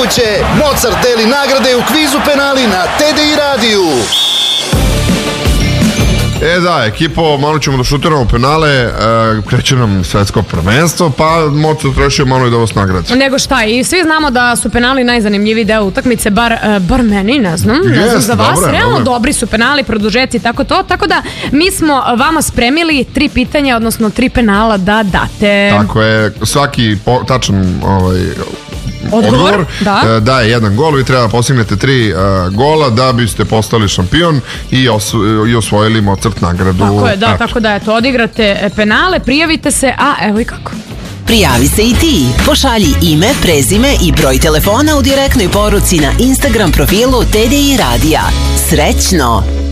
kuće. Mozart deli nagrade u kvizu penali na TDI radiju. Da, ekipo, malo ćemo da šutiramo penale, kreće nam svetsko prvenstvo, pa Mozart rešio malo i da vas nagradi. Nego šta, i svi znamo da su penali najzanimljiviji deo utakmice, bar meni, ne znam za vas, realno dobri su penali, produžeci, tako da mi smo vama spremili 3 pitanja, odnosno 3 penala da date. Tako je, svaki tačan odgovor daje jedan gol, vi treba da postignete 3 gola da biste postali šampion i osvojili Mozart nagradu. Tako je, tako da eto, odigrate penale, prijavite se, a evo i kako. Prijavi se i ti, pošalji ime, prezime i broj telefona u direktnoj poruci na Instagram profilu TDI Radija. Srećno!